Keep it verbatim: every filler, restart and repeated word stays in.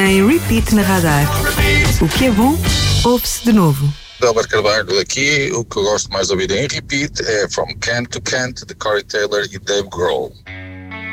em repeat na Radar. O que é bom, ouve-se de novo. Albert Carvalho aqui. O que eu gosto mais de ouvir em repeat é From Kent to Kent, de Corey Taylor e Dave Grohl.